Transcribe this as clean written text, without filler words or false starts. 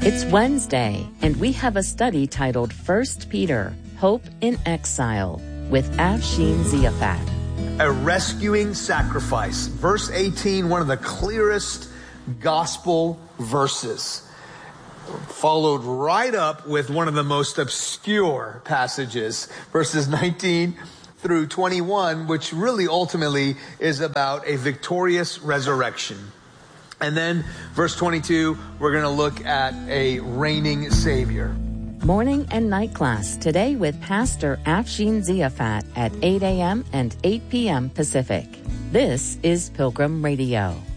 It's Wednesday, and we have a study titled 1 Peter, Hope in Exile, with Afshin Ziafat. A rescuing sacrifice. Verse 18, one of the clearest gospel verses. Followed right up with one of the most obscure passages, verses 19 through 21, which really ultimately is about a victorious resurrection. And then verse 22, we're going to look at a reigning Savior. Morning and night class today with Pastor Afshin Ziafat at 8 a.m. and 8 p.m. Pacific. This is Pilgrim Radio.